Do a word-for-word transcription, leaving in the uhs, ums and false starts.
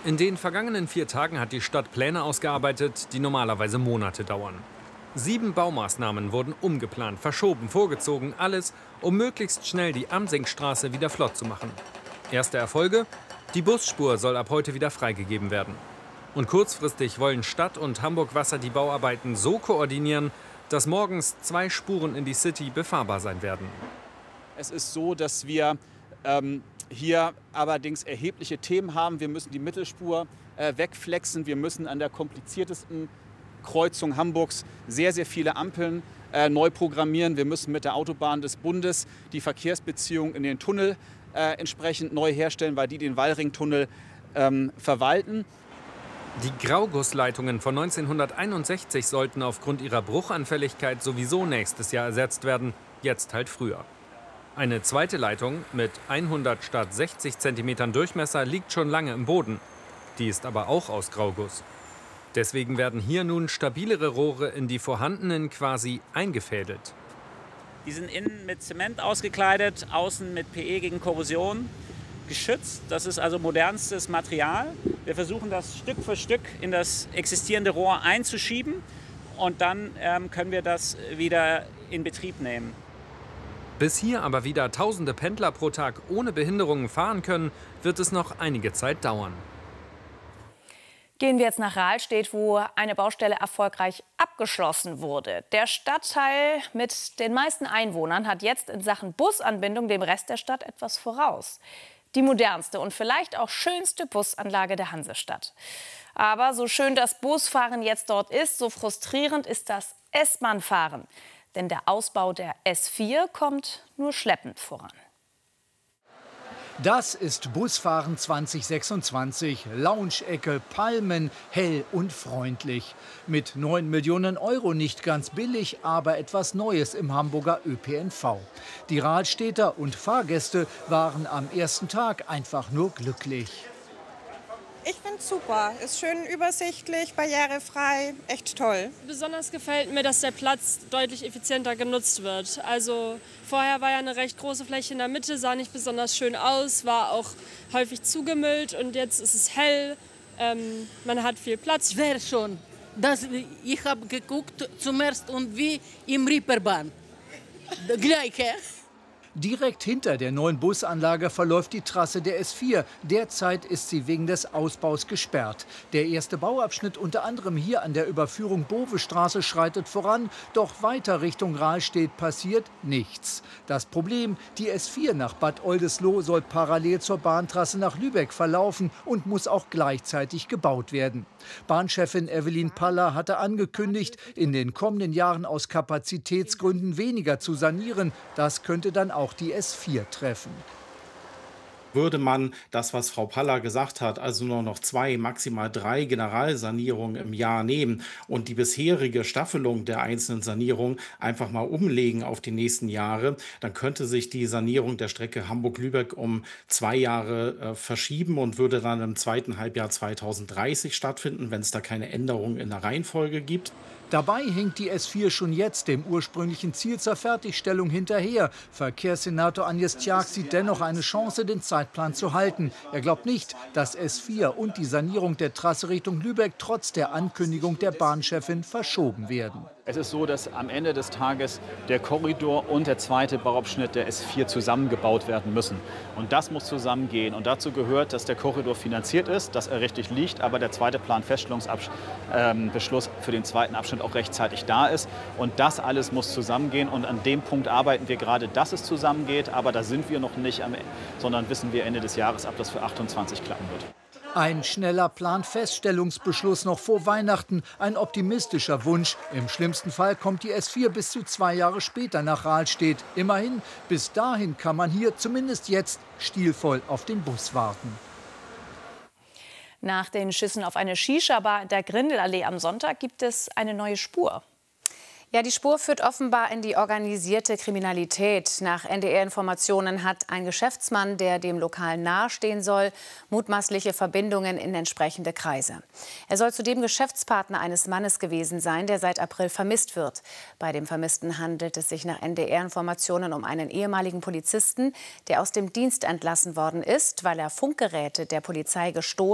In den vergangenen vier Tagen hat die Stadt Pläne ausgearbeitet, die normalerweise Monate dauern. Sieben Baumaßnahmen wurden umgeplant, verschoben, vorgezogen, alles, um möglichst schnell die Amsingstraße wieder flott zu machen. Erste Erfolge? Die Busspur soll ab heute wieder freigegeben werden. Und kurzfristig wollen Stadt und Hamburg Wasser die Bauarbeiten so koordinieren, dass morgens zwei Spuren in die City befahrbar sein werden. Es ist so, dass wir ähm, hier allerdings erhebliche Themen haben. Wir müssen die Mittelspur äh, wegflexen. Wir müssen an der kompliziertesten Kreuzung Hamburgs sehr, sehr viele Ampeln äh, neu programmieren. Wir müssen mit der Autobahn des Bundes die Verkehrsbeziehungen in den Tunnel äh, entsprechend neu herstellen, weil die den Wallringtunnel ähm, verwalten. Die Graugussleitungen von neunzehnhunderteinundsechzig sollten aufgrund ihrer Bruchanfälligkeit sowieso nächstes Jahr ersetzt werden, jetzt halt früher. Eine zweite Leitung mit hundert statt sechzig Zentimetern Durchmesser liegt schon lange im Boden. Die ist aber auch aus Grauguss. Deswegen werden hier nun stabilere Rohre in die vorhandenen quasi eingefädelt. Die sind innen mit Zement ausgekleidet, außen mit P E gegen Korrosion geschützt. Das ist also modernstes Material. Wir versuchen das Stück für Stück in das existierende Rohr einzuschieben und dann ähm, können wir das wieder in Betrieb nehmen. Bis hier aber wieder tausende Pendler pro Tag ohne Behinderungen fahren können, wird es noch einige Zeit dauern. Gehen wir jetzt nach Rahlstedt, wo eine Baustelle erfolgreich abgeschlossen wurde. Der Stadtteil mit den meisten Einwohnern hat jetzt in Sachen Busanbindung dem Rest der Stadt etwas voraus. Die modernste und vielleicht auch schönste Busanlage der Hansestadt. Aber so schön das Busfahren jetzt dort ist, so frustrierend ist das S-Bahn-Fahren. Denn der Ausbau der S vier kommt nur schleppend voran. Das ist Busfahren zwanzig sechsundzwanzig. Lounge-Ecke, Palmen, hell und freundlich. Mit neun Millionen Euro nicht ganz billig, aber etwas Neues im Hamburger Ö P N V. Die Rahlstädter und Fahrgäste waren am ersten Tag einfach nur glücklich. Ich finde es super. Ist schön übersichtlich, barrierefrei, echt toll. Besonders gefällt mir, dass der Platz deutlich effizienter genutzt wird. Also vorher war ja eine recht große Fläche in der Mitte, sah nicht besonders schön aus, war auch häufig zugemüllt und jetzt ist es hell. Ähm, man hat viel Platz. Sehr schon. Das, ich habe geguckt zum ersten und wie im Reeperbahn. Gleiche. Direkt hinter der neuen Busanlage verläuft die Trasse der S vier. Derzeit ist sie wegen des Ausbaus gesperrt. Der erste Bauabschnitt, unter anderem hier an der Überführung Bovestraße, schreitet voran. Doch weiter Richtung Rahlstedt passiert nichts. Das Problem, die S vier nach Bad Oldesloe soll parallel zur Bahntrasse nach Lübeck verlaufen und muss auch gleichzeitig gebaut werden. Bahnchefin Evelyn Paller hatte angekündigt, in den kommenden Jahren aus Kapazitätsgründen weniger zu sanieren. Das könnte dann auch die S vier treffen. Würde man das, was Frau Paller gesagt hat, also nur noch zwei, maximal drei Generalsanierungen im Jahr nehmen und die bisherige Staffelung der einzelnen Sanierungen einfach mal umlegen auf die nächsten Jahre, dann könnte sich die Sanierung der Strecke Hamburg-Lübeck um zwei Jahre äh, verschieben und würde dann im zweiten Halbjahr zweitausenddreißig stattfinden, wenn es da keine Änderungen in der Reihenfolge gibt. Dabei hinkt die S vier schon jetzt dem ursprünglichen Ziel zur Fertigstellung hinterher. Verkehrssenator Agnes Tjag sieht dennoch eine Chance, den Zeitplan zu halten. Er glaubt nicht, dass S vier und die Sanierung der Trasse Richtung Lübeck trotz der Ankündigung der Bahnchefin verschoben werden. Es ist so, dass am Ende des Tages der Korridor und der zweite Bauabschnitt der S vier zusammengebaut werden müssen. Und das muss zusammengehen. Und dazu gehört, dass der Korridor finanziert ist, dass er richtig liegt, aber der zweite Planfeststellungsbeschluss für den zweiten Abschnitt auch rechtzeitig da ist. Und das alles muss zusammengehen. Und an dem Punkt arbeiten wir gerade, dass es zusammengeht. Aber da sind wir noch nicht, am Ende, sondern wissen wir Ende des Jahres, ob das für achtundzwanzig klappen wird. Ein schneller Planfeststellungsbeschluss noch vor Weihnachten, ein optimistischer Wunsch. Im schlimmsten Fall kommt die S vier bis zu zwei Jahre später nach Rahlstedt. Immerhin, bis dahin kann man hier zumindest jetzt stilvoll auf den Bus warten. Nach den Schüssen auf eine Shisha-Bar in der Grindelallee am Sonntag gibt es eine neue Spur. Ja, die Spur führt offenbar in die organisierte Kriminalität. Nach N D R-Informationen hat ein Geschäftsmann, der dem Lokal nahestehen soll, mutmaßliche Verbindungen in entsprechende Kreise. Er soll zudem Geschäftspartner eines Mannes gewesen sein, der seit April vermisst wird. Bei dem Vermissten handelt es sich nach N D R-Informationen um einen ehemaligen Polizisten, der aus dem Dienst entlassen worden ist, weil er Funkgeräte der Polizei gestohlen